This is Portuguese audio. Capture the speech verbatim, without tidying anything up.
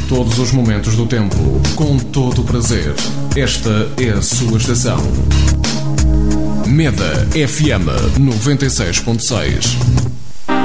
Todos os momentos do tempo, com todo o prazer. Esta é a sua estação. Meda F M noventa e seis ponto seis.